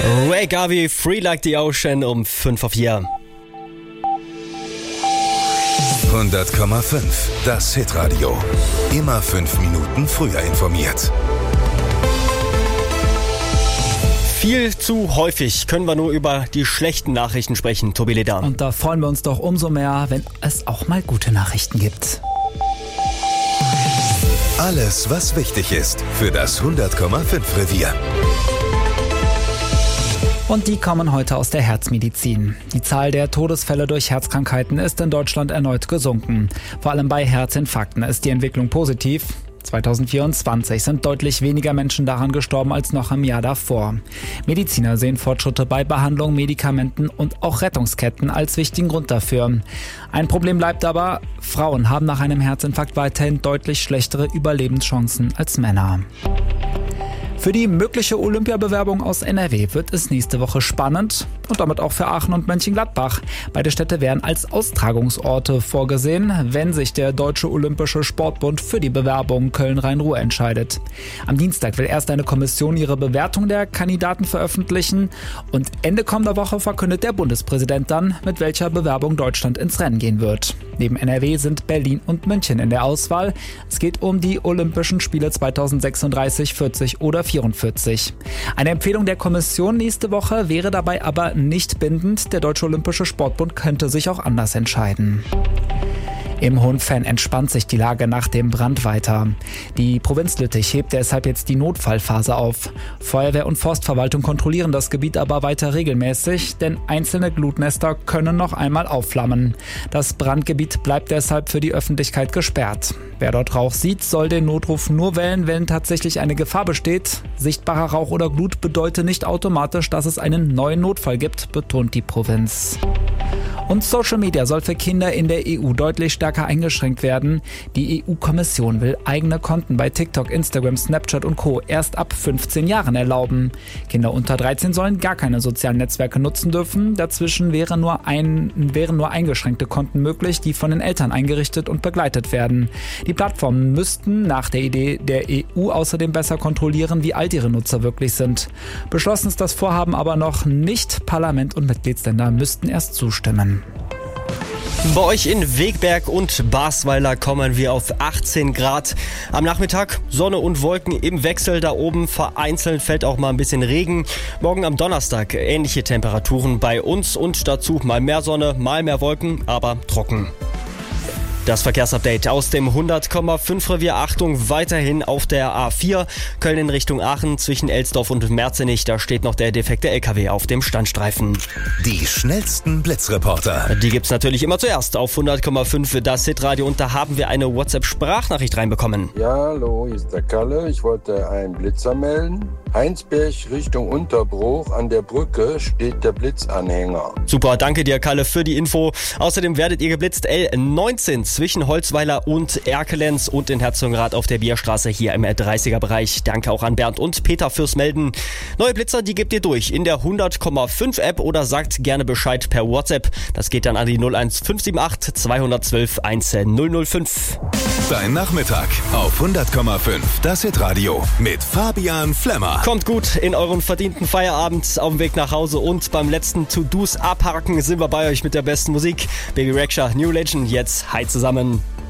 Ray Garvey, Free Like the Ocean um 5:04. 100,5, das Hitradio. Immer 5 Minuten früher informiert. Viel zu häufig können wir nur über die schlechten Nachrichten sprechen, Tobi Leder. Und da freuen wir uns doch umso mehr, wenn es auch mal gute Nachrichten gibt. Alles, was wichtig ist für das 100,5 Revier. Und die kommen heute aus der Herzmedizin. Die Zahl der Todesfälle durch Herzkrankheiten ist in Deutschland erneut gesunken. Vor allem bei Herzinfarkten ist die Entwicklung positiv. 2024 sind deutlich weniger Menschen daran gestorben als noch im Jahr davor. Mediziner sehen Fortschritte bei Behandlung, Medikamenten und auch Rettungsketten als wichtigen Grund dafür. Ein Problem bleibt aber, Frauen haben nach einem Herzinfarkt weiterhin deutlich schlechtere Überlebenschancen als Männer. Für die mögliche Olympiabewerbung aus NRW wird es nächste Woche spannend und damit auch für Aachen und Mönchengladbach. Beide Städte werden als Austragungsorte vorgesehen, wenn sich der Deutsche Olympische Sportbund für die Bewerbung Köln-Rhein-Ruhr entscheidet. Am Dienstag will erst eine Kommission ihre Bewertung der Kandidaten veröffentlichen und Ende kommender Woche verkündet der Bundespräsident dann, mit welcher Bewerbung Deutschland ins Rennen gehen wird. Neben NRW sind Berlin und München in der Auswahl. Es geht um die Olympischen Spiele 2036, 40 oder 44. Eine Empfehlung der Kommission nächste Woche wäre dabei aber nicht bindend. Der Deutsche Olympische Sportbund könnte sich auch anders entscheiden. Im Hohenfenn entspannt sich die Lage nach dem Brand weiter. Die Provinz Lüttich hebt deshalb jetzt die Notfallphase auf. Feuerwehr und Forstverwaltung kontrollieren das Gebiet aber weiter regelmäßig, denn einzelne Glutnester können noch einmal aufflammen. Das Brandgebiet bleibt deshalb für die Öffentlichkeit gesperrt. Wer dort Rauch sieht, soll den Notruf nur wählen, wenn tatsächlich eine Gefahr besteht. Sichtbarer Rauch oder Glut bedeutet nicht automatisch, dass es einen neuen Notfall gibt, betont die Provinz. Und Social Media soll für Kinder in der EU deutlich stärker eingeschränkt werden. Die EU-Kommission will eigene Konten bei TikTok, Instagram, Snapchat und Co. erst ab 15 Jahren erlauben. Kinder unter 13 sollen gar keine sozialen Netzwerke nutzen dürfen. Dazwischen wären nur eingeschränkte Konten möglich, die von den Eltern eingerichtet und begleitet werden. Die Plattformen müssten nach der Idee der EU außerdem besser kontrollieren, wie alt ihre Nutzer wirklich sind. Beschlossen ist das Vorhaben aber noch nicht. Parlament und Mitgliedsländer müssten erst zustimmen. Bei euch in Wegberg und Basweiler kommen wir auf 18 Grad. Am Nachmittag Sonne und Wolken im Wechsel da oben. Vereinzelt fällt auch mal ein bisschen Regen. Morgen am Donnerstag ähnliche Temperaturen bei uns und dazu mal mehr Sonne, mal mehr Wolken, aber trocken. Das Verkehrsupdate aus dem 100,5 Revier. Achtung, weiterhin auf der A4 Köln in Richtung Aachen zwischen Elsdorf und Merzenich. Da steht noch der defekte LKW auf dem Standstreifen. Die schnellsten Blitzreporter. Die gibt's natürlich immer zuerst auf 100,5 das Hitradio. Und da haben wir eine WhatsApp-Sprachnachricht reinbekommen. Ja, hallo, hier ist der Kalle. Ich wollte einen Blitzer melden. Heinsberg Richtung Unterbruch. An der Brücke steht der Blitzanhänger. Super, danke dir, Kalle, für die Info. Außerdem werdet ihr geblitzt L19 zwischen Holzweiler und Erkelenz und in Herzogenrath auf der Bierstraße hier im 30er-Bereich. Danke auch an Bernd und Peter fürs Melden. Neue Blitzer, die gebt ihr durch in der 100,5 App oder sagt gerne Bescheid per WhatsApp. Das geht dann an die 01578 212 1005. Dein Nachmittag auf 100,5 das Hitradio mit Fabian Flemmer. Kommt gut in euren verdienten Feierabend auf dem Weg nach Hause und beim letzten To-Dos abhaken sind wir bei euch mit der besten Musik. Baby Rexha, New Legend, jetzt hi zusammen.